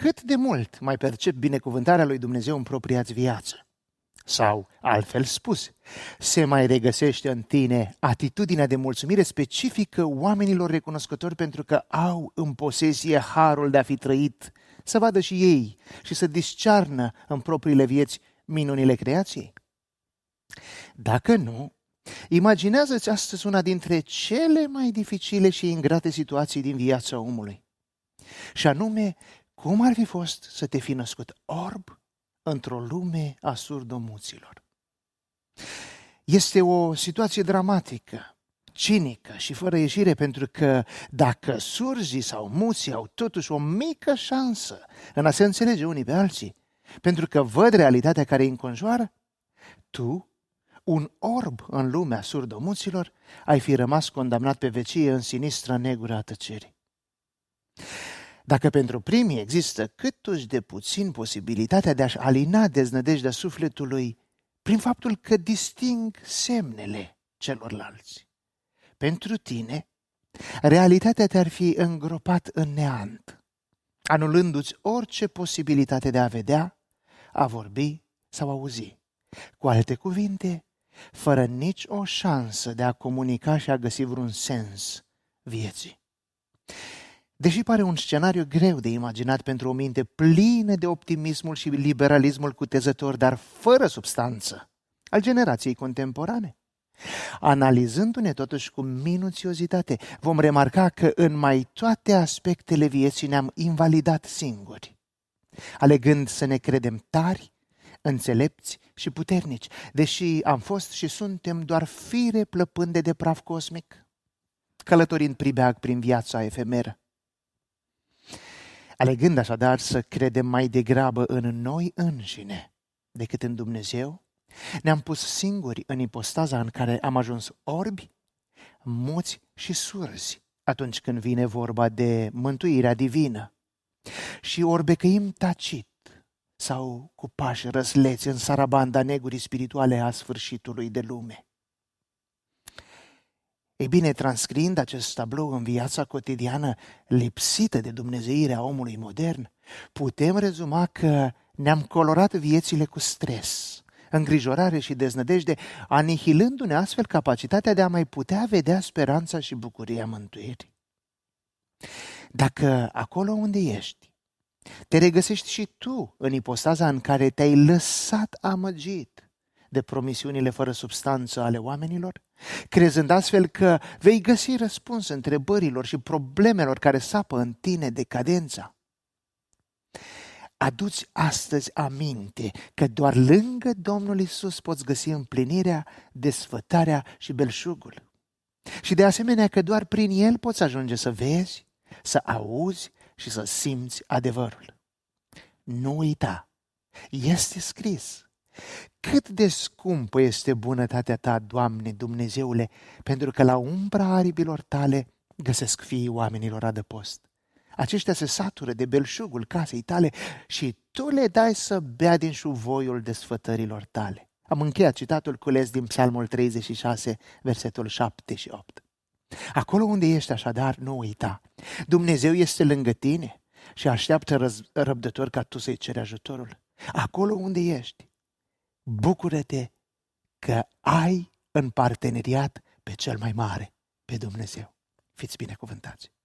cât de mult mai percep binecuvântarea lui Dumnezeu în propria-ți viață? Sau, altfel spus, se mai regăsește în tine atitudinea de mulțumire specifică oamenilor recunoscători pentru că au în posesie harul de a fi trăit, să vadă și ei și să discearnă în propriile vieți minunile creației? Dacă nu, imaginează-ți astăzi una dintre cele mai dificile și ingrate situații din viața omului. Și anume, cum ar fi fost să te fi născut orb într-o lume a surdomuților? Este o situație dramatică, cinică și fără ieșire, pentru că dacă surzii sau muții au totuși o mică șansă în a se înțelege unii pe alții, pentru că văd realitatea care îi înconjoară, tu, un orb în lumea surdomuților, ai fi rămas condamnat pe vecie în sinistra negură a tăcerii. Dacă pentru primii există câtuși de puțin posibilitatea de a-și alina deznădejdea sufletului prin faptul că disting semnele celorlalți, pentru tine, realitatea te-ar fi îngropat în neant, anulându-ți orice posibilitate de a vedea, a vorbi sau auzi. Cu alte cuvinte, fără nici o șansă de a comunica și a găsi vreun sens vieții. Deși pare un scenariu greu de imaginat pentru o minte plină de optimismul și liberalismul cutezător, dar fără substanță, al generației contemporane, analizându-ne totuși cu minuțiozitate, vom remarca că în mai toate aspectele vieții ne-am invalidat singuri, alegând să ne credem tari, înțelepți și puternici, deși am fost și suntem doar fire plăpânde de praf cosmic, călătorind pribeag prin viața efemeră. Alegând așadar să credem mai degrabă în noi înșine decât în Dumnezeu, ne-am pus singuri în ipostaza în care am ajuns orbi, muți și surzi atunci când vine vorba de mântuirea divină, și orbecăim tacit sau cu pași răsleți în sarabanda negurii spirituale a sfârșitului de lume. Ei bine, transcriind acest tablou în viața cotidiană lipsită de dumnezeirea omului modern, putem rezuma că ne-am colorat viețile cu stres, îngrijorare și deznădejde, anihilându-ne astfel capacitatea de a mai putea vedea speranța și bucuria mântuirii. Dacă acolo unde ești, te regăsești și tu în ipostaza în care te-ai lăsat amăgit de promisiunile fără substanță ale oamenilor, crezând astfel că vei găsi răspuns întrebărilor și problemelor care sapă în tine decadența, adu-ți astăzi aminte că doar lângă Domnul Iisus poți găsi împlinirea, desfătarea și belșugul. Și de asemenea că doar prin El poți ajunge să vezi, să auzi și să simți adevărul. Nu uita, este scris: cât de scumpă este bunătatea ta, Doamne Dumnezeule, pentru că la umbra aribilor tale găsesc fiii oamenilor adăpost. Aceștia se satură de belșugul casei tale și tu le dai să bea din șuvoiul desfătărilor tale. Am încheiat citatul cules din Psalmul 36, versetul 7 și 8. Acolo unde ești așadar, nu uita, Dumnezeu este lângă tine și așteaptă răbdător ca tu să-i ceri ajutorul. Acolo unde ești, bucură-te că ai în parteneriat pe cel mai mare, pe Dumnezeu. Fiți binecuvântați!